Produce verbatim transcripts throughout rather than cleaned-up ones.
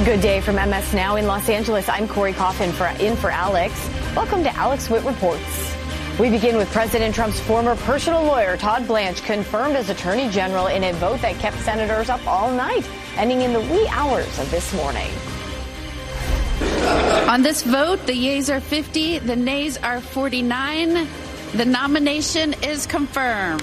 Good day from M S Now in Los Angeles. I'm Corey Coffin for, in for Alex. Welcome to Alex Witt Reports. We begin with President Trump's former personal lawyer, Todd Blanche, confirmed as Attorney General in a vote that kept senators up all night, ending in the wee hours of this morning. On this vote, the yeas are fifty, the nays are forty-nine. The nomination is confirmed.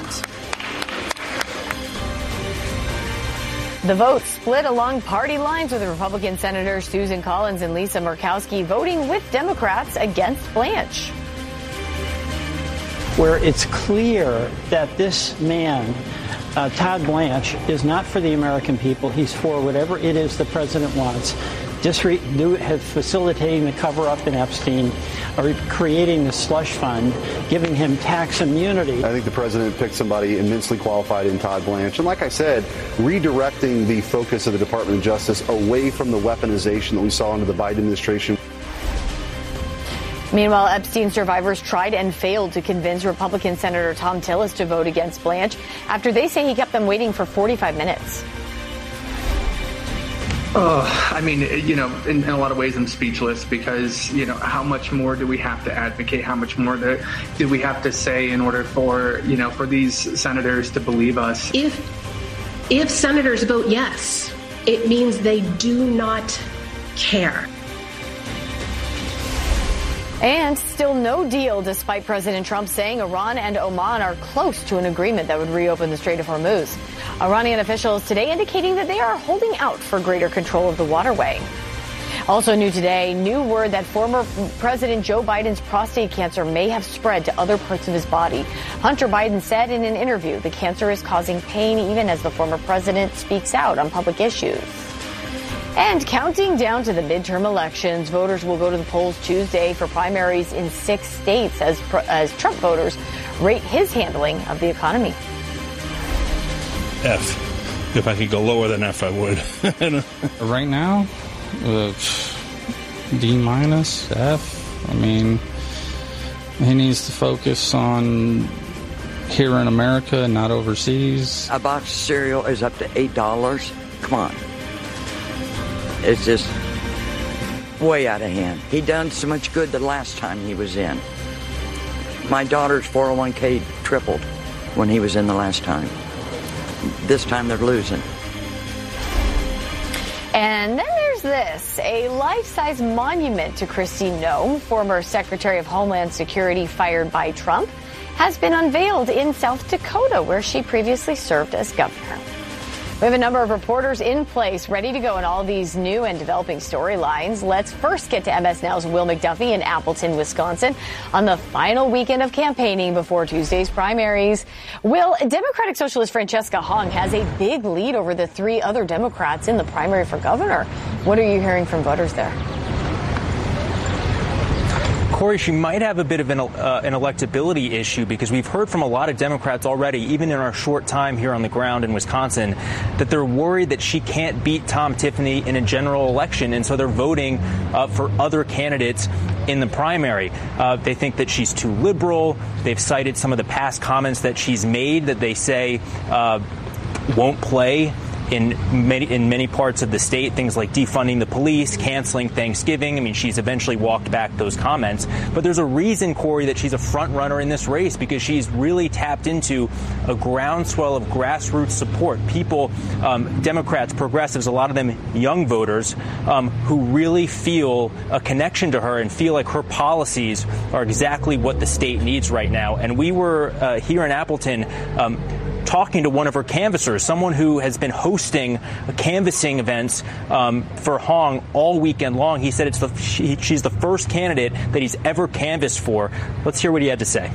The vote split along party lines, with Republican Senators Susan Collins and Lisa Murkowski voting with Democrats against Blanche. Where it's clear that this man, uh, Todd Blanche, is not for the American people. He's for whatever it is the president wants. Just re- do, have facilitating the cover-up in Epstein, or creating the slush fund, giving him tax immunity. I think the president picked somebody immensely qualified in Todd Blanche. And like I said, redirecting the focus of the Department of Justice away from the weaponization that we saw under the Biden administration. Meanwhile, Epstein survivors tried and failed to convince Republican Senator Thom Tillis to vote against Blanche after they say he kept them waiting for forty-five minutes. Oh, I mean, you know, in, in a lot of ways I'm speechless because, you know, how much more do we have to advocate? How much more do, do we have to say in order for, you know, for these senators to believe us? If if senators vote yes, it means they do not care. And still no deal, despite President Trump saying Iran and Oman are close to an agreement that would reopen the Strait of Hormuz. Iranian officials today indicating that they are holding out for greater control of the waterway. Also new today, new word that former President Joe Biden's prostate cancer may have spread to other parts of his body. Hunter Biden said in an interview the cancer is causing pain even as the former president speaks out on public issues. And counting down to the midterm elections, voters will go to the polls Tuesday for primaries in six states as, as Trump voters rate his handling of the economy. F. If I could go lower than F, I would. Right now, uh, D minus, F. I mean, he needs to focus on here in America and not overseas. A box of cereal is up to eight dollars. Come on. It's just way out of hand. He done so much good the last time he was in. My daughter's four oh one k tripled when he was in the last time. This time they're losing. And then there's this, a life-size monument to Kristi Noem, former Secretary of Homeland Security fired by Trump, has been unveiled in South Dakota, where she previously served as governor. We have a number of reporters in place ready to go in all these new and developing storylines. Let's first get to M S Now's Will McDuffie in Appleton, Wisconsin, on the final weekend of campaigning before Tuesday's primaries. Will, Democratic Socialist Francesca Hong has a big lead over the three other Democrats in the primary for governor. What are you hearing from voters there? Corey, she might have a bit of an, uh, an electability issue because we've heard from a lot of Democrats already, even in our short time here on the ground in Wisconsin, that they're worried that she can't beat Tom Tiffany in a general election. And so they're voting uh, for other candidates in the primary. Uh, they think that she's too liberal. They've cited some of the past comments that she's made that they say uh, won't play in many in many parts of the state, things like defunding the police, canceling Thanksgiving. I mean, she's eventually walked back those comments. But there's a reason, Corey, that she's a front runner in this race, because she's really tapped into a groundswell of grassroots support. People, um, Democrats, progressives, a lot of them young voters, um, who really feel a connection to her and feel like her policies are exactly what the state needs right now. And we were uh, here in Appleton um, talking to one of her canvassers, someone who has been hosting canvassing events um, for Hong all weekend long. He said it's the, she, she's the first candidate that he's ever canvassed for. Let's hear what he had to say.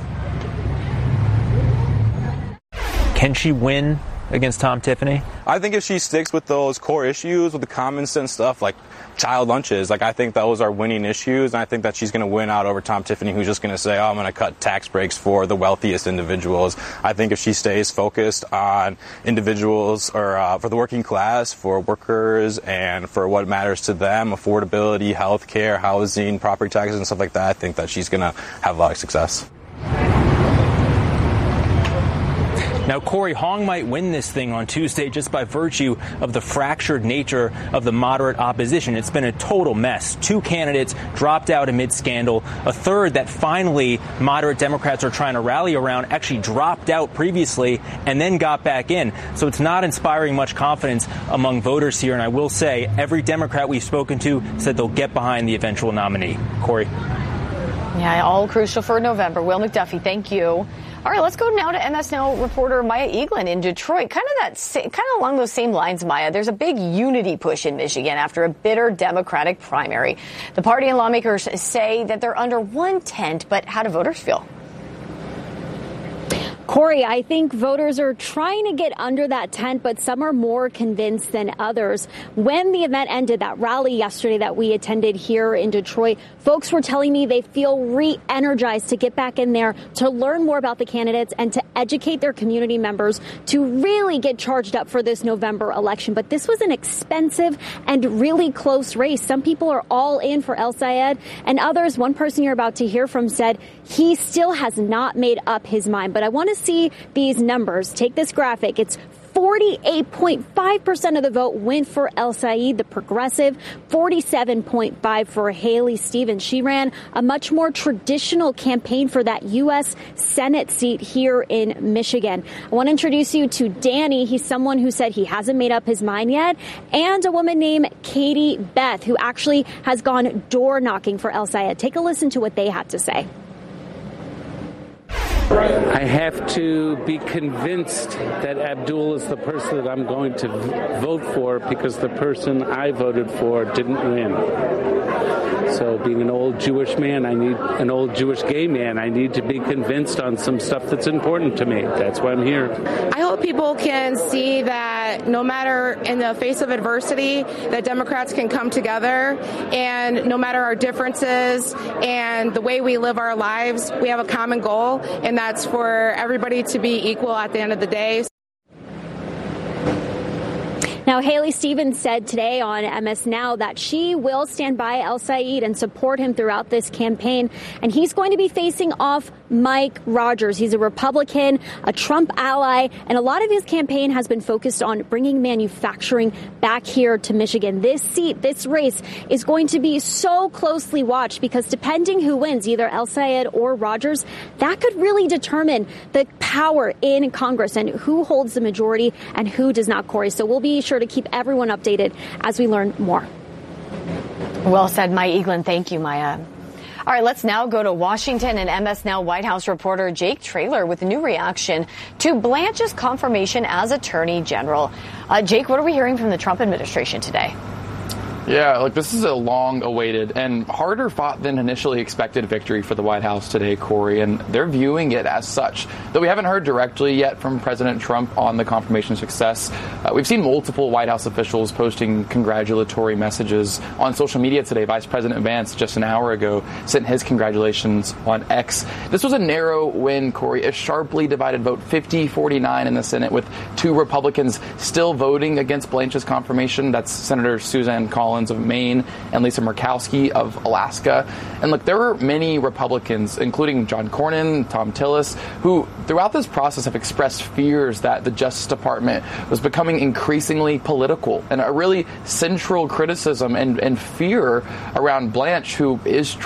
Can she win against Tom Tiffany? I think if she sticks with those core issues, with the common sense stuff like child lunches, like I think those are winning issues, and I think that she's going to win out over Tom Tiffany, who's just going to say, oh, I'm going to cut tax breaks for the wealthiest individuals. I think if she stays focused on individuals or uh, for the working class, for workers, and for what matters to them, affordability, health care, housing, property taxes, and stuff like that, I think that she's going to have a lot of success. Now, Corey, Hong might win this thing on Tuesday just by virtue of the fractured nature of the moderate opposition. It's been a total mess. Two candidates dropped out amid scandal. A third that finally moderate Democrats are trying to rally around actually dropped out previously and then got back in. So it's not inspiring much confidence among voters here. And I will say every Democrat we've spoken to said they'll get behind the eventual nominee. Corey. Yeah, all crucial for November. Will McDuffie, thank you. All right, let's go now to M S Now reporter Maya Eaglin in Detroit. Kind of that, kind of along those same lines, Maya. There's a big unity push in Michigan after a bitter Democratic primary. The party and lawmakers say that they're under one tent, but how do voters feel? Corey, I think voters are trying to get under that tent, but some are more convinced than others. When the event ended, that rally yesterday that we attended here in Detroit, folks were telling me they feel re-energized to get back in there, to learn more about the candidates and to educate their community members to really get charged up for this November election. But this was an expensive and really close race. Some people are all in for El Sayed, and others, one person you're about to hear from said he still has not made up his mind. But I want to see these numbers. Take this graphic. It's forty-eight point five percent of the vote went for El Sayed, the progressive, forty-seven point five for Haley Stevens. She ran a much more traditional campaign for that U S Senate seat here in Michigan. I want to introduce you to Danny. He's someone who said he hasn't made up his mind yet, and a woman named Katie Beth, who actually has gone door knocking for El Sayed. Take a listen to what they had to say. I have to be convinced that Abdul is the person that I'm going to vote for because the person I voted for didn't win. So being an old Jewish man, I need an old Jewish gay man. I need to be convinced on some stuff that's important to me. That's why I'm here. I hope people can see that no matter in the face of adversity, that Democrats can come together, and no matter our differences and the way we live our lives, we have a common goal, and that's for everybody to be equal at the end of the day. Now, Haley Stevens said today on M S Now that she will stand by El Sayed and support him throughout this campaign. And he's going to be facing off Mike Rogers. He's a Republican, a Trump ally, and a lot of his campaign has been focused on bringing manufacturing back here to Michigan. This seat, this race is going to be so closely watched because depending who wins, either El Sayed or Rogers, that could really determine the power in Congress and who holds the majority and who does not, Corey. So we'll be sure to keep everyone updated as we learn more. Well said, Maya Eaglin. Thank you, Maya. All right, let's now go to Washington and M S Now White House reporter Jake Traylor with a new reaction to Blanche's confirmation as Attorney General. Uh, Jake, what are we hearing from the Trump administration today? Yeah, look, this is a long-awaited and harder fought than initially expected victory for the White House today, Corey, and they're viewing it as such. Though we haven't heard directly yet from President Trump on the confirmation success, uh, we've seen multiple White House officials posting congratulatory messages on social media today. Vice President Vance, just an hour ago, sent his congratulations on X. This was a narrow win, Corey, a sharply divided vote, fifty forty-nine in the Senate, with two Republicans still voting against Blanche's confirmation. That's Senator Suzanne Collins of Maine and Lisa Murkowski of Alaska. And look, there were many Republicans, including John Cornyn, Tom Tillis, who throughout this process have expressed fears that the Justice Department was becoming increasingly political, and a really central criticism and, and fear around Blanche, who is